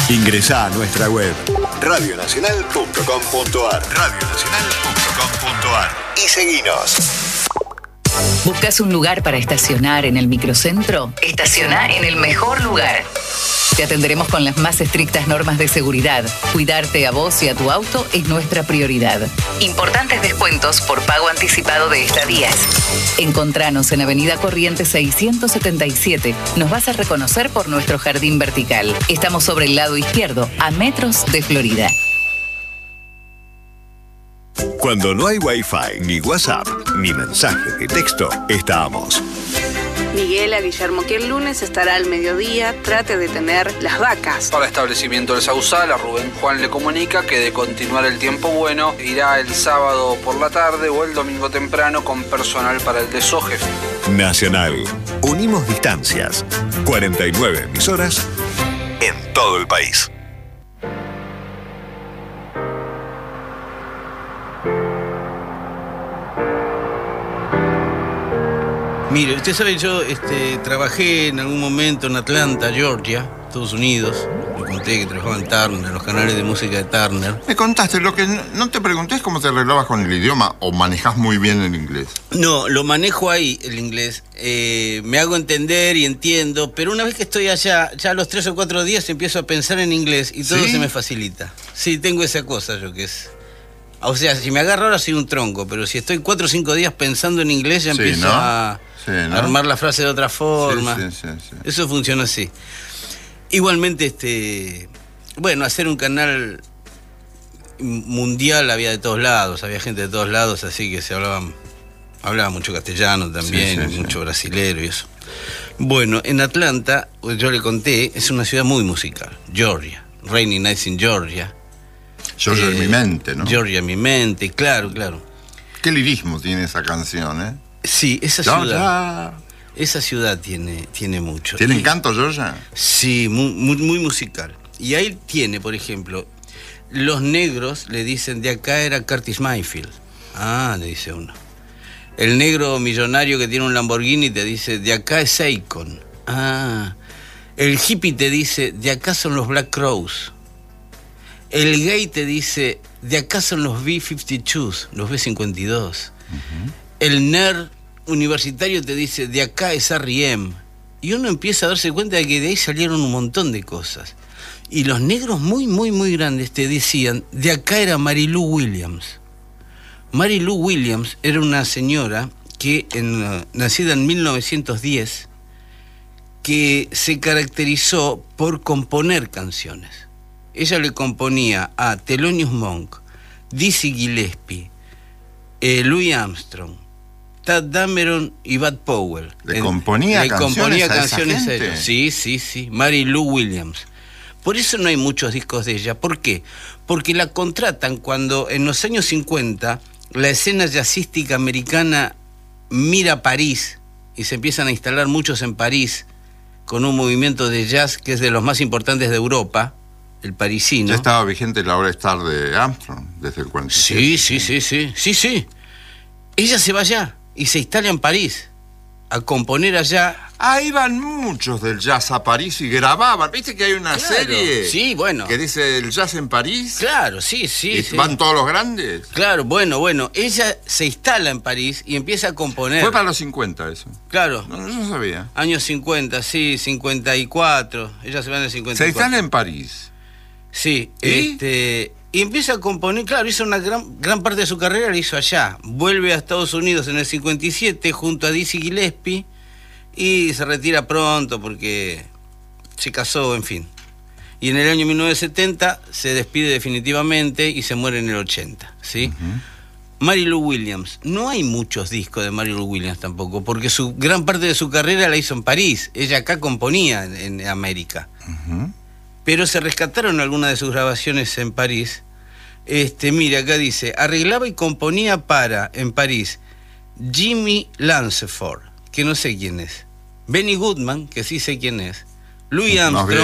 Ingresá a nuestra web radionacional.com.ar y seguinos. ¿Buscas un lugar para estacionar en el microcentro? Estaciona en el mejor lugar. Te atenderemos con las más estrictas normas de seguridad. Cuidarte a vos y a tu auto es nuestra prioridad. Importantes descuentos por pago anticipado de estadías. Encontranos en Avenida Corrientes 677. Nos vas a reconocer por nuestro jardín vertical. Estamos sobre el lado izquierdo, a metros de Florida. Cuando no hay Wi-Fi, ni WhatsApp, ni mensaje de texto, estamos. Miguel a Guillermo que el lunes estará al mediodía, trate de tener las vacas. Para establecimiento del Sausal, a Rubén Juan le comunica que de continuar el tiempo bueno, irá el sábado por la tarde o el domingo temprano con personal para el desoje. Nacional. Unimos distancias. 49 emisoras en todo el país. Mire, usted sabe, yo trabajé en algún momento en Atlanta, Georgia, Estados Unidos. Le conté que trabajaba en Turner, en los canales de música de Turner. Me contaste, lo que no te pregunté es cómo te arreglabas con el idioma o manejás muy bien el inglés. No, lo manejo ahí, el inglés. Me hago entender y entiendo, pero una vez que estoy allá, ya a los 3 o 4 días empiezo a pensar en inglés y todo se me facilita. Sí, tengo esa cosa yo que es... O sea, si me agarro ahora soy un tronco, pero si estoy 4 o 5 días pensando en inglés ya empiezo a armar la frase de otra forma. Sí. Eso funciona así. Igualmente, bueno, hacer un canal mundial había de todos lados, había gente de todos lados, así que hablaba mucho castellano también, mucho brasilero y eso. Bueno, en Atlanta, yo le conté, es una ciudad muy musical, Georgia, Rainy Nights in Georgia. Georgia en mi mente, ¿no? Georgia en mi mente, claro. Qué lirismo tiene esa canción, ¿eh? Sí, esa ciudad tiene mucho. ¿Tiene encanto, Georgia? Sí, muy musical. Y ahí tiene, por ejemplo, los negros le dicen, de acá era Curtis Mayfield. Ah, le dice uno. El negro millonario que tiene un Lamborghini te dice, de acá es Akon. Ah. El hippie te dice, de acá son los Black Crowes. El gay te dice, de acá son los B-52s, los B-52. El nerd universitario te dice, de acá es R.E.M. Y uno empieza a darse cuenta de que de ahí salieron un montón de cosas. Y los negros muy grandes te decían, de acá era Mary Lou Williams. Mary Lou Williams era una señora que, nacida en 1910, que se caracterizó por componer canciones. Ella le componía a Thelonious Monk, Dizzy Gillespie, Louis Armstrong, Tad Dameron y Bud Powell. ¿Le componía canciones a ellos? Sí. Mary Lou Williams. Por eso no hay muchos discos de ella. ¿Por qué? Porque la contratan cuando en los años 50 la escena jazzística americana mira a París y se empiezan a instalar muchos en París con un movimiento de jazz que es de los más importantes de Europa. El parisino. Ya estaba vigente la All Star de Armstrong desde el 47. Sí. Ella se va allá y se instala en París a componer allá. Iban muchos del jazz a París y grababan. ¿Viste que hay una serie? Sí, bueno. Que dice el jazz en París. Claro, sí. ¿Y van todos los grandes? Claro, bueno. Ella se instala en París y empieza a componer. Fue para los 50 eso. Claro. No sabía. Años 50, sí, 54. Ella se va en el 54. Se instala en París. Sí, y empieza a componer, claro, hizo una gran parte de su carrera, la hizo allá. Vuelve a Estados Unidos en el 57 junto a Dizzy Gillespie y se retira pronto porque se casó, en fin. Y en el año 1970 se despide definitivamente y se muere en el 80, ¿sí? Mary Lou Williams. No hay muchos discos de Mary Lou Williams tampoco, porque gran parte de su carrera la hizo en París. Ella acá componía en América. Pero se rescataron algunas de sus grabaciones en París. Mira, acá dice, arreglaba y componía en París, Jimmy Lanceford, que no sé quién es, Benny Goodman, que sí sé quién es, Louis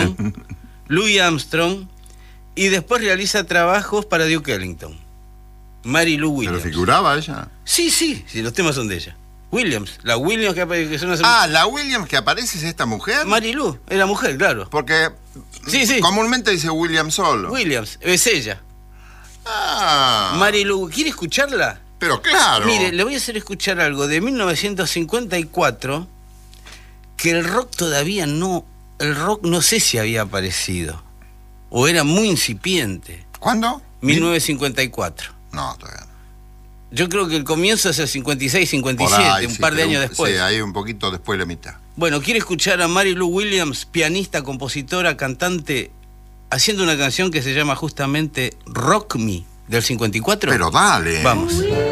Armstrong, y después realiza trabajos para Duke Ellington. Mary Lou Williams. ¿Pero figuraba ella? Sí, los temas son de ella. Williams. La Williams que son la Williams que aparece es esta mujer. Marilu, era mujer, claro. Porque Sí. comúnmente dice Williams solo. Williams, es ella. Ah. Marilu, ¿quiere escucharla? Pero claro. Mire, le voy a hacer escuchar algo de 1954, que el rock no sé si había aparecido, o era muy incipiente. ¿Cuándo? 1954. No, todavía no. Yo creo que el comienzo es el 56, 57, Por ahí, un sí, par de pero años después. Sí, ahí un poquito después de la mitad. Bueno, quiere escuchar a Marilu Williams, pianista, compositora, cantante, haciendo una canción que se llama justamente Rock Me, del 54. Pero dale. Vamos.